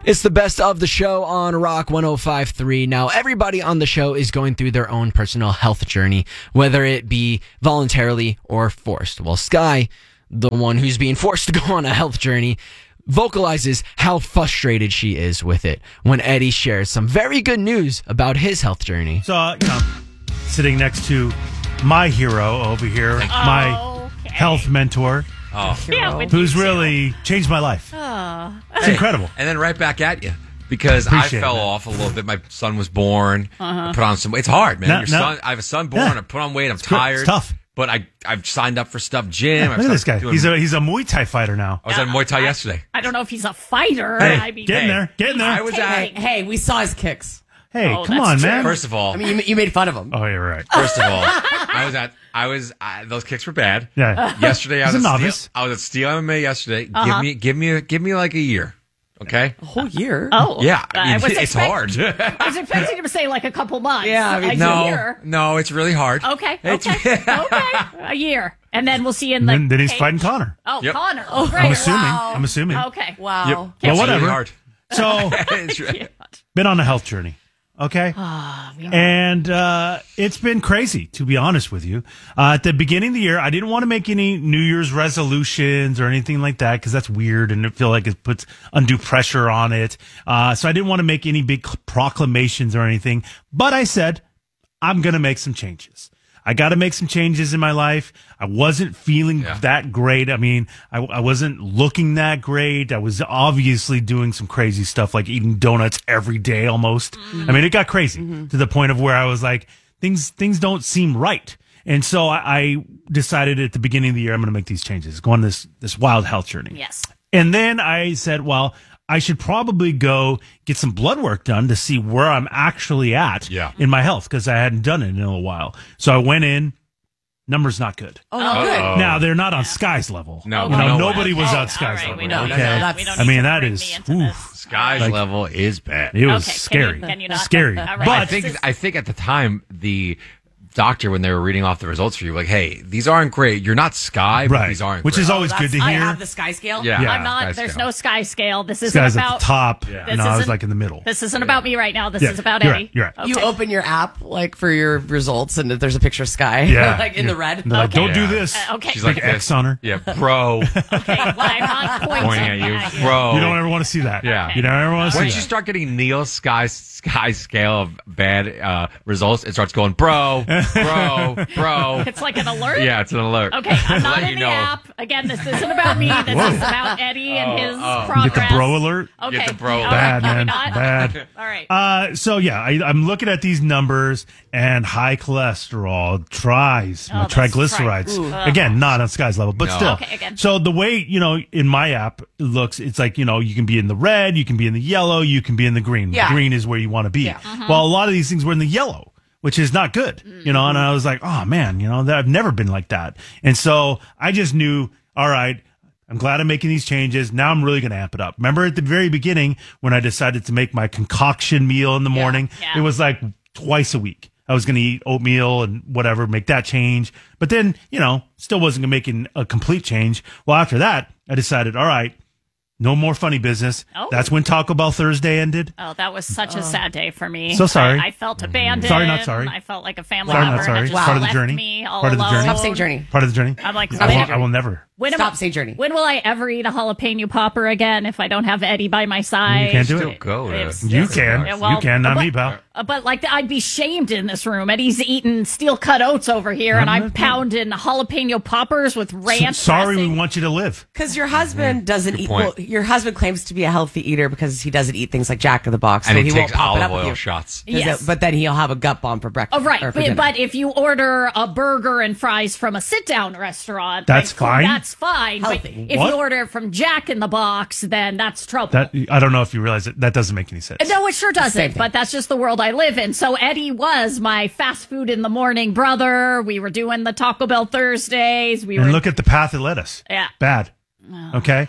It's the best of the show on Rock 105.3. Now, everybody on the show is going through their own personal health journey, whether it be voluntarily or forced. Well, Sky, the one who's being forced to go on a health journey, vocalizes how frustrated she is with it when Eddie shares some very good news about his health journey. So, sitting next to my hero over here, my health mentor, who's really changed my life. It's incredible. And then right back at you. Because Appreciate I fell that. off a little bit. My son was born. I put on some. It's hard, man. No. I have a son born. I put on weight. I'm It's tired. tough. But I've signed up for stuff. Gym. Look at this guy. He's a Muay Thai fighter now. I was at Muay Thai yesterday. I don't know if he's a fighter. Hey, I mean, get in there. I was at. Hey, we saw his kicks. Hey, Oh, come that's on, true. man. First of all, I mean, you made fun of him. Oh, you're right. First of all, those kicks were bad. Yeah. Yesterday, He's a novice. I was at Steel MMA yesterday. Give me like a year. Okay. A whole year. Oh, Yeah. I was it's hard. I was expecting him to say like a couple months. Yeah, I mean, a year. No, it's really hard. Okay. A year, and then we'll see you in the. Then he's cage. fighting Connor. Oh, Yep. Connor. Oh, great. I'm assuming. Okay. Wow. Yep. Well, It's whatever. really hard. So, It's really- been on a health journey. Okay. And it's been crazy, to be honest with you. At the beginning of the year, I didn't want to make any New Year's resolutions or anything like that because that's weird and I feel like it puts undue pressure on it. So I didn't want to make any big proclamations or anything. But I said, I'm going to make some changes. I got to make some changes in my life. I wasn't feeling that great. I mean, I wasn't looking that great. I was obviously doing some crazy stuff like eating donuts every day almost. I mean, it got crazy to the point of where I was like, things don't seem right. And so I decided at the beginning of the year, I'm going to make these changes, go on this wild health journey. Yes. And then I said, well, I should probably go get some blood work done to see where I'm actually at in my health because I hadn't done it in a while. So I went in. Numbers not good. Oh, no, good. Now they're not on Sky's level. No, you know, no nobody way. was Oh, on Sky's all right, level. we don't- okay, no, we don't I need mean to that bring is me into this. Sky's level is bad. It was Okay, scary, can you not? scary. All right. But I think at the time the doctor, when they were reading off the results for you, like, hey, these aren't great. You're not Sky, but right, these aren't which great. is always good to I hear. have the sky scale. Yeah. I'm not. Sky There's scale. no sky scale. This isn't Sky's about at the top. Yeah. And I was isn't- like in the middle. This isn't about me right now. This Yeah, is about you're Eddie. right, you're right. Okay. You open your app like for your results, and there's a picture of Sky, Yeah, like in the red. And they're like, don't do Yeah. this. Okay. She's Big like X this. on her. Yeah, bro. Okay, well, I'm not Pointing at you, bro. You don't ever want to see that. Yeah. You don't ever want to see Once that. you start getting Neil's sky scale of bad results, it starts going, bro. It's like an alert. Yeah, it's an alert. Okay, I'm not Let in you the know. app. Again, this isn't about me. This is about Eddie and his You progress. get the bro alert. Okay. Get the bro All alert. Bad, right, can we man. not? Bad. All right. So yeah, I'm looking at these numbers and high cholesterol, tries, my that's triglycerides. right. Again, not on Sky's level, but No. still. Okay, again. So the way, in my app, it looks, it's like, you can be in the red, you can be in the yellow, you can be in the green. Yeah. The green is where you want to be. Yeah. Well, a lot of these things were in the yellow, which is not good, and I was like, oh man, I've never been like that. And so I just knew, all right, I'm glad I'm making these changes. Now I'm really going to amp it up. Remember at the very beginning when I decided to make my concoction meal in the morning? Yeah. It was like twice a week. I was going to eat oatmeal and whatever, make that change. But then, still wasn't going to make a complete change. Well, after that, I decided, all right, no more funny business. Oh. That's when Taco Bell Thursday ended. Oh, that was such a sad day for me. So sorry. I felt abandoned. Sorry, not sorry. I felt like a family Sorry, member not sorry. had just Part of the left journey. me all Part of the alone. journey. Stop saying journey. Part of the journey. I'm like, I will never. Stop saying journey. When will I ever eat a jalapeno popper again if I don't have Eddie by my side? You can't do Still it. go to It's- You it's- can. yeah, well, You can, not but- me, pal. But I'd be shamed in this room. Eddie's eating steel cut oats over here, and I'm pounding jalapeno poppers with ranch. Sorry, we dressing. want you to live. Because your husband doesn't eat. point. Well, your husband claims to be a healthy eater because he doesn't eat things like Jack in the Box, And so he won't takes pop it up olive with oil you. shots. Yes. But then he'll have a gut bomb for breakfast. Oh, right. or for dinner. But if you order a burger and fries from a sit-down restaurant, That's fine? That's fine. Healthy. But if What? you order it from Jack in the Box, then that's trouble. That I don't know if you realize that doesn't make any sense. No, it sure Same doesn't, thing. but that's just the world I live in. So Eddie was my fast food in the morning brother. We were doing the Taco Bell Thursdays. We And were look at the path it led us. Yeah. Bad. Okay.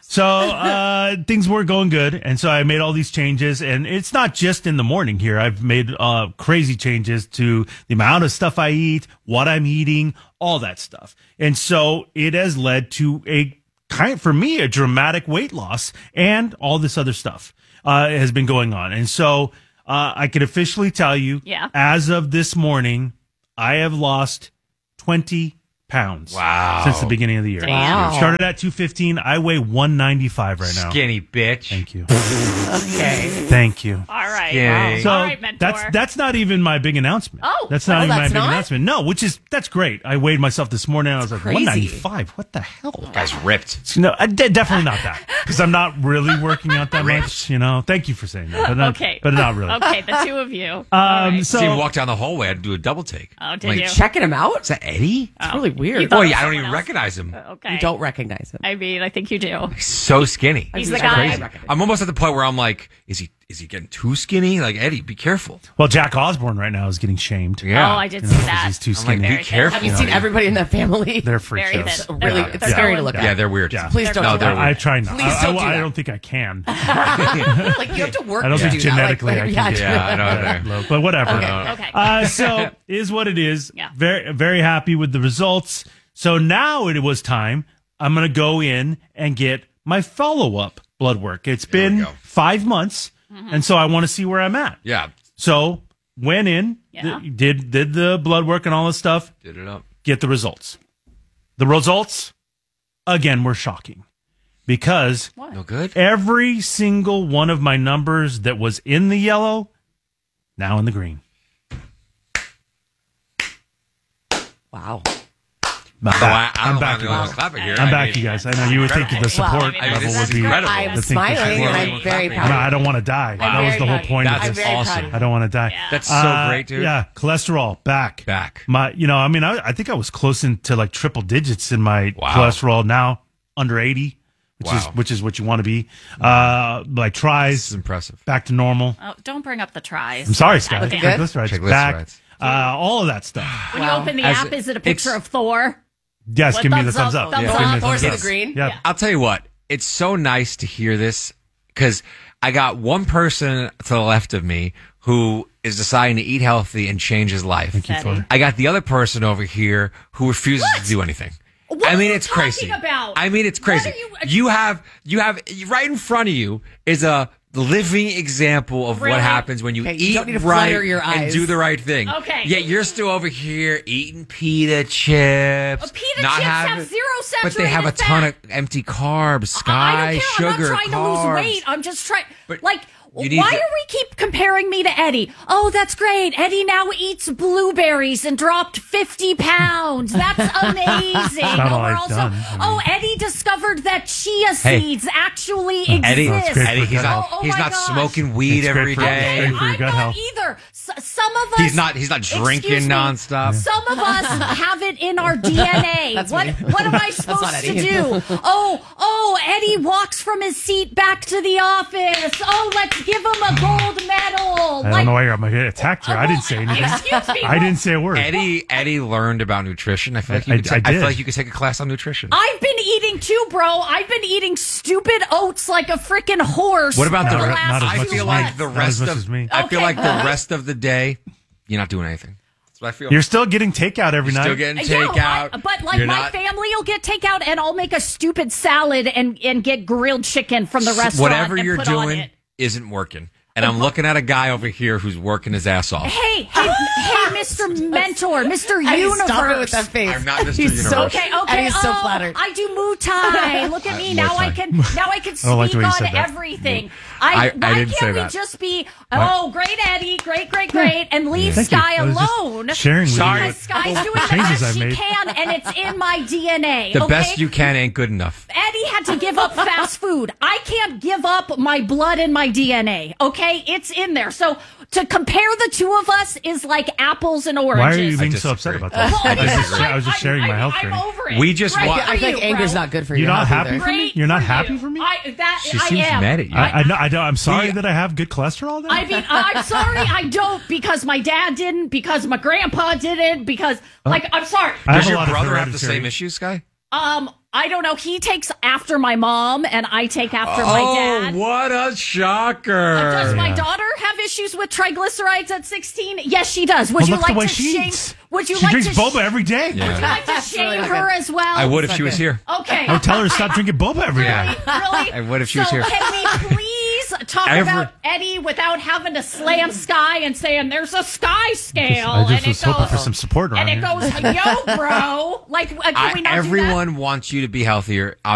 So things were going good, and so I made all these changes, and it's not just in the morning here. I've made crazy changes to the amount of stuff I eat, what I'm eating, all that stuff. And so it has led to a for me, a dramatic weight loss, and all this other stuff has been going on. And so I can officially tell you, as of this morning, I have lost 20 pounds. Wow. Since the beginning of the year. Wow. Started at 215. I weigh 195 right now. Skinny bitch. Thank you. Okay. Thank you. All right. Yay. So All right, mentor. that's not even my big announcement. Oh. That's not even my that's big not? announcement. No, that's great. I weighed myself this morning. I was like, crazy. 195. What the hell? Guy's ripped. No, definitely not that. Because I'm not really working out that much. Thank you for saying that. But not, Okay. But not really. Okay, the two of you. All right. See him So walk down the hallway. I had to do a double take. Oh, did Like, you? Checking him out? Is that Eddie? It's really weird. You thought- Boy, was I don't someone even else. recognize him. Okay. You don't recognize him. I mean, I think you do. He's so skinny. He's He's the guy. crazy. I'm almost at the point where I'm like, is he getting too skinny? Like, Eddie, be careful. well, Jack Osborne right now is getting shamed. Yeah. Oh, I did see that. He's too I'm like, skinny. be Very careful. Have you seen everybody in that family? They're freak Very shows. thin. really, They're it's going- scary to look Yeah, at. they're weird. Yeah. Please don't No, do they're that. I try not. Please don't do I that. don't think I can. Like, you have to work I don't to think do genetically that. I can do Yeah, I know. Low, but whatever. Okay. So is what it is. Yeah. Very, very happy with the results. So now it was time. I'm going to go in and get my follow-up blood work. It's we been go. 5 months, and so I want to see where I'm at. Yeah. So went in, Yeah. did the blood work and all this stuff. Did it up. Get the results. The results, again, were shocking because No good? every single one of my numbers that was in the yellow, now in the green. Wow. I'm So back. I don't I'm back, have you anyone guys. clapping here. I'm I back, mean, you guys. I know you would think the support I mean, level this would is be. incredible. I'm the thing for smiling support. and I'm very No, proud. I don't want to die. That was the whole very point of That's this. very awesome. proud. I don't want to die. That's so great, dude. Yeah, cholesterol back. Back. I think I was close into like triple digits in my Wow. cholesterol. Now under 80, Wow. which is what you want to be. My This is tries impressive. back to normal. Oh, don't bring up the tries. I'm sorry, Scott. Looking good? Triglycerides back. Triglycerides. All of that stuff. When Wow. you open the As app, a- is it a picture it's- of Thor? Yes, What, give me the thumbs thumbs up, up. thumbs Yeah, up? give me the Thor's thumbs in up. the green? Yeah. I'll tell you what, it's so nice to hear this because I got one person to the left of me who is deciding to eat healthy and change his life. Thank you, Eddie. Thor. I got the other person over here who refuses to do anything. What I mean, are you it's crazy. talking about? I mean, it's crazy. What are You have right in front of you is a living example of Really? what happens when you Okay, you eat don't need to right flutter your and eyes. do the right thing. Okay. Yet you're still over here eating pita chips. Pita not chips having- have zero But they have a saturated ton fat. of empty carbs, I sky, don't care. sugar, I'm not trying carbs. to lose weight. I'm just trying. But Like, you why need to- are we keep comparing me to Eddie? Oh, that's great. Eddie now eats blueberries and dropped 50 pounds. That's amazing. not all We're I've also, done. I mean- oh, Eddie discovered that chia Hey. seeds actually exist. Eddie, That's great Eddie, for he's gut not, Oh, oh he's my not gosh. smoking weed It's great every for- day. great for your I'm gut not health. either. Some of us. He's not drinking Excuse me. nonstop. Some of us have it in our DNA. That's what me. what am I not supposed to Eddie. do? Oh, Eddie walks from his seat back to the office. Oh, let's give him a gold medal. I don't know why you're attacked here. I didn't say anything. Excuse me. I didn't say a word. Eddie learned about nutrition. I feel like I you could I feel did. like you could take a class on nutrition. I've been eating too, bro. I've been eating stupid oats like a freaking horse. What about for the the rest? last not as I much feel as like me. the Not rest as much of as me. I feel Okay. like the rest of the day you're not doing anything. That's what I feel. You're still getting takeout every You're night. still getting Yeah, takeout. but like You're my not- family will get takeout, and I'll make a stupid salad and get grilled chicken from the restaurant. Whatever and you're put on doing it. isn't working. And I'm looking at a guy over here who's working his ass off. Hey, Mr. Mentor, Mr. Eddie, Universe. stop it with that face. I'm not Mr. He's so, Universe. Okay. Eddie's so oh, flattered. I do Muay Thai. Look at me Muay now. I Thai. can speak don't like the way you on said that. everything. I why didn't say can't we that. just be great Eddie, great, and leave Thank you. Sky I was just alone? sharing with Sorry. you. Because Sky's doing the changes best I've she made. can, and it's in my DNA. The okay? best you can ain't good enough. Eddie had to give up fast food. I can't give up my blood and my DNA. Okay, it's in there. So to compare the two of us is like apples and oranges. Why are you being I so upset disagree. about that? Well, I was just sharing my health I'm journey. over it. We just Great wa- for I think you, anger's bro. not good for You're your not health happy either. for me? Great You're not for happy you. for me? She I seems am. mad at you. I'm sorry We- that I have good cholesterol then? I mean, I'm sorry I don't because my dad didn't, because my grandpa didn't, because, like, I'm sorry. I have Does a your lot of brother have the hereditary- same issues, Sky? I don't know. He takes after my mom, and I take after my dad. What a shocker. Does my daughter have issues with triglycerides at 16? Yes, she does. Would you look the like way to she shame? eats. Would you She like drinks to boba every day. Would you like to shame her as well? I would if she was here. Okay. I would tell her to stop drinking boba every day. Really? I would if she was here. Can we please talk about Eddie without having to slam Sky and saying there's a Sky scale? I just and was hoping for some support around and it here. goes, yo, bro. Like, can we not do that? Everyone wants you to be healthier.